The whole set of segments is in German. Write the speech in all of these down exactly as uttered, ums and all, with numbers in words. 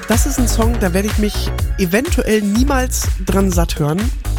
Das ist ein Song, da werde ich mich eventuell niemals dran satt hören.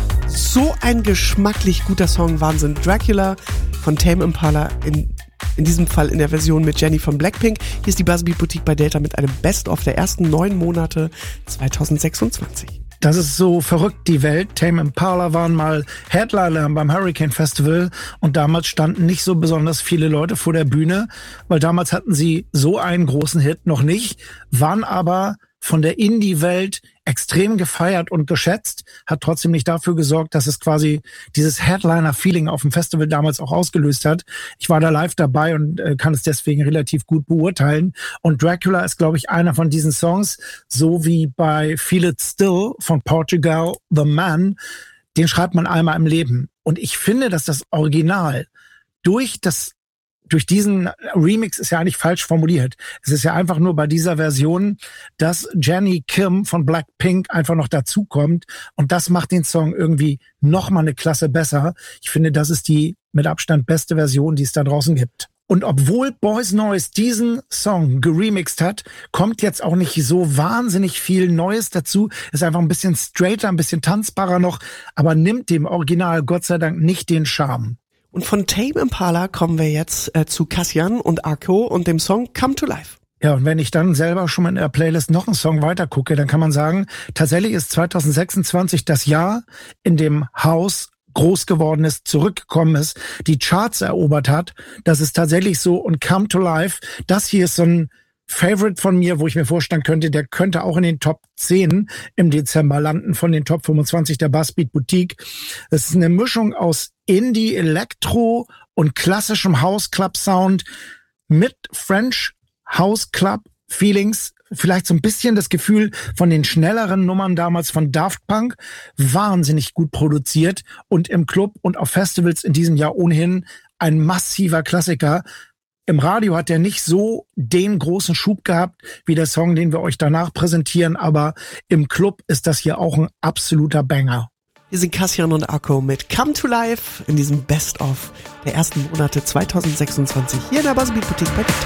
So ein geschmacklich guter Song, Wahnsinn. Dracula von Tame Impala, in, in diesem Fall in der Version mit Jenny von Blackpink. Hier ist die Buzzbeat Boutique bei Delta mit einem Best-of der ersten neun Monate zwanzig sechsundzwanzig. Das ist so verrückt, die Welt. Tame Impala waren mal Headliner beim Hurricane Festival und damals standen nicht so besonders viele Leute vor der Bühne, weil damals hatten sie so einen großen Hit noch nicht, waren aber von der Indie-Welt extrem gefeiert und geschätzt, hat trotzdem nicht dafür gesorgt, dass es quasi dieses Headliner-Feeling auf dem Festival damals auch ausgelöst hat. Ich war da live dabei und äh, kann es deswegen relativ gut beurteilen. Und Dracula ist, glaube ich, einer von diesen Songs, so wie bei Feel It Still von Portugal, The Man, den schreibt man einmal im Leben. Und ich finde, dass das Original durch das Durch diesen Remix ist ja eigentlich falsch formuliert. Es ist ja einfach nur bei dieser Version, dass Jenny Kim von Blackpink einfach noch dazukommt. Und das macht den Song irgendwie noch mal eine Klasse besser. Ich finde, das ist die mit Abstand beste Version, die es da draußen gibt. Und obwohl Boys Noize diesen Song geremixed hat, kommt jetzt auch nicht so wahnsinnig viel Neues dazu. Ist einfach ein bisschen straighter, ein bisschen tanzbarer noch, aber nimmt dem Original Gott sei Dank nicht den Charme. Und von Tame Impala kommen wir jetzt äh, zu Cassian und Arco und dem Song Come to Life. Ja, und wenn ich dann selber schon mal in der Playlist noch einen Song weiter gucke, dann kann man sagen, tatsächlich ist zwanzig sechsundzwanzig das Jahr, in dem House groß geworden ist, zurückgekommen ist, die Charts erobert hat. Das ist tatsächlich so. Und Come to Life, das hier ist so ein Favorite von mir, wo ich mir vorstellen könnte, der könnte auch in den Top zehn im Dezember landen, von den Top fünfundzwanzig der Buzzbeat Boutique. Es ist eine Mischung aus Indie, Elektro und klassischem House Club Sound mit French House Club Feelings. Vielleicht so ein bisschen das Gefühl von den schnelleren Nummern damals von Daft Punk. Wahnsinnig gut produziert und im Club und auf Festivals in diesem Jahr ohnehin ein massiver Klassiker. Im Radio hat er nicht so den großen Schub gehabt wie der Song, den wir euch danach präsentieren, aber im Club ist das hier auch ein absoluter Banger. Hier sind Cassian und Arco mit Come to Life in diesem Best-of der ersten Monate zwanzig sechsundzwanzig hier in der Buzzbeat Boutique bei Delta.